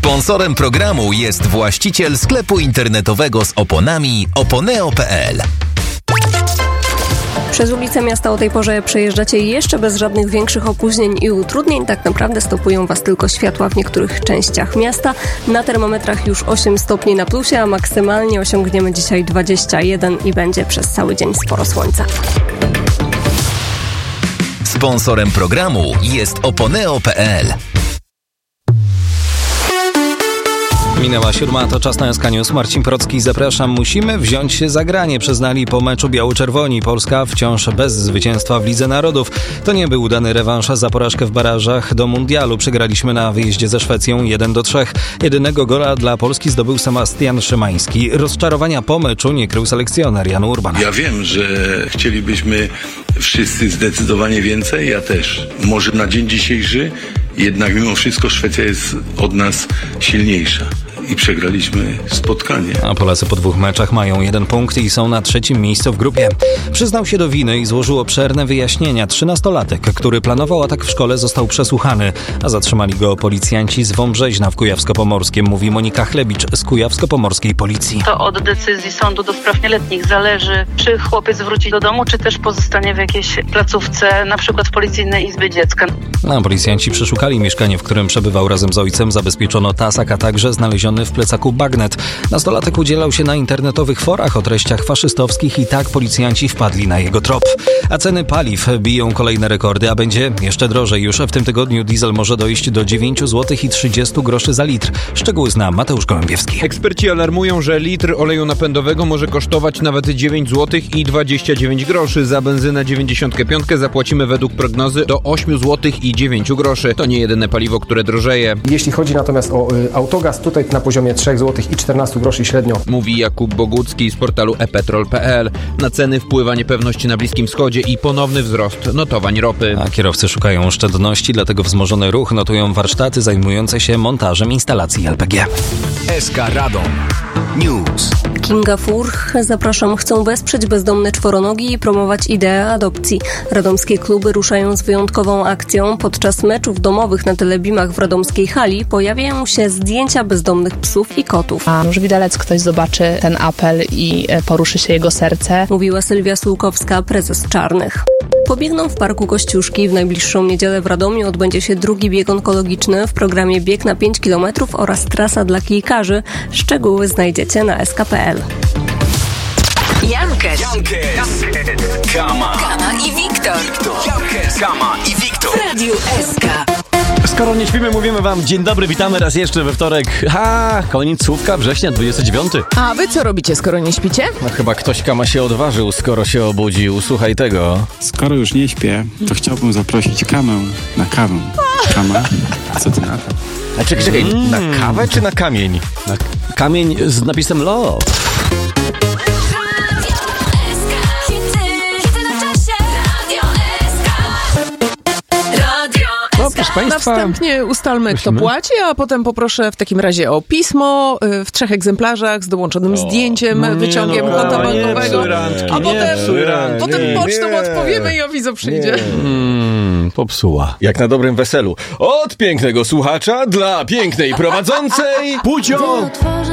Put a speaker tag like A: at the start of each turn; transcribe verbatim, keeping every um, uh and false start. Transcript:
A: Sponsorem programu jest właściciel sklepu internetowego z oponami oponeo kropka pe el.
B: Przez ulice miasta o tej porze przejeżdżacie jeszcze bez żadnych większych opóźnień i utrudnień. Tak naprawdę stopują Was tylko światła w niektórych częściach miasta. Na termometrach już osiem stopni na plusie, a maksymalnie osiągniemy dzisiaj dwadzieścia jeden i będzie przez cały dzień sporo słońca.
A: Sponsorem programu jest oponeo kropka pe el.
C: Minęła siódma, to czas na S K News. Marcin Procki, zapraszam. Musimy wziąć się za granie, przyznali po meczu biało-czerwoni. Polska wciąż bez zwycięstwa w Lidze Narodów. To nie był udany rewanż za porażkę w barażach do mundialu. Przegraliśmy na wyjeździe ze Szwecją jeden do trzech. Jedynego gola dla Polski zdobył Sebastian Szymański. Rozczarowania po meczu nie krył selekcjoner Jan Urban.
D: Ja wiem, że chcielibyśmy wszyscy zdecydowanie więcej, ja też. Może na dzień dzisiejszy, jednak mimo wszystko Szwecja jest od nas silniejsza. I przegraliśmy spotkanie.
C: A Polacy po dwóch meczach mają jeden punkt i są na trzecim miejscu w grupie. Przyznał się do winy i złożył obszerne wyjaśnienia. Trzynastolatek, który planował atak w szkole, został przesłuchany, a zatrzymali go policjanci z Wąbrzeźna w Kujawsko-Pomorskiem, mówi Monika Chlebicz z Kujawsko-Pomorskiej Policji.
E: To od decyzji sądu do spraw nieletnich zależy, czy chłopiec wróci do domu, czy też pozostanie w jakiejś placówce, na przykład w Policyjnej Izbie Dziecka.
C: A policjanci przeszukali mieszkanie, w którym przebywał razem z ojcem. Zabezpieczono tasak, a także znaleziony w plecaku bagnet. Nastolatek udzielał się na internetowych forach o treściach faszystowskich i tak policjanci wpadli na jego trop. A ceny paliw biją kolejne rekordy, a będzie jeszcze drożej. Już w tym tygodniu diesel może dojść do dziewięć złotych i trzydzieści groszy za litr. Szczegóły zna Mateusz Gołębiewski.
F: Eksperci alarmują, że litr oleju napędowego może kosztować nawet dziewięć złotych i dwadzieścia dziewięć groszy. Za benzynę dziewięćdziesiąt pięć zapłacimy według prognozy do osiem złotych i dziewięć groszy. To nie jedyne paliwo, które drożeje.
G: Jeśli chodzi natomiast o y, autogaz, tutaj na poziomie trzy złote i czternaście groszy średnio.
F: Mówi Jakub Bogucki z portalu e petrol kropka pe el. Na ceny wpływa niepewność na Bliskim Wschodzie i ponowny wzrost notowań ropy.
C: A kierowcy szukają oszczędności, dlatego wzmożony ruch notują warsztaty zajmujące się montażem instalacji el pe gie.
A: S K Radom News.
B: Kinga Furch, zapraszam, chcą wesprzeć bezdomne czworonogi i promować ideę adopcji. Radomskie kluby ruszają z wyjątkową akcją. Podczas meczów domowych na Telebimach w radomskiej hali pojawiają się zdjęcia bezdomnych psów i kotów.
H: A już widelec ktoś zobaczy ten apel i poruszy się jego serce.
B: Mówiła Sylwia Sułkowska, prezes Czarnych. Pobiegną w Parku Kościuszki. W najbliższą niedzielę w Radomiu odbędzie się drugi bieg onkologiczny. W programie bieg na pięć kilometrów oraz trasa dla kijkarzy. Szczegóły znajdziecie na es ka kropka pe el.
I: Jankes,
A: Jankes, Kama,
I: Kama i Wiktor.
A: Jankes, Kama i Wiktor.
I: W Radiu es ka.
J: Skoro nie śpimy, mówimy wam dzień dobry, witamy raz jeszcze we wtorek. Ha, końcówka września, dwudziestego dziewiątego.
K: A wy co robicie, skoro nie śpicie?
J: No chyba ktoś Kama się odważył, skoro się obudził. Słuchaj tego.
L: Skoro już nie śpię, to chciałbym zaprosić Kamę na kawę. Kama, co ty na to?
J: A czekaj, czekaj, mm. na kawę czy na kamień? Na kamień z napisem love.
K: No, proszę państwa, na wstępnie ustalmy, musimy. Kto płaci, a potem poproszę w takim razie o pismo w trzech egzemplarzach z dołączonym o, zdjęciem, no wyciągiem no, konta bankowego, a potem, potem pocztą nie, odpowiemy i awizo przyjdzie.
J: Hmm, popsuła. Jak na dobrym weselu. Od pięknego słuchacza dla pięknej prowadzącej Pucio!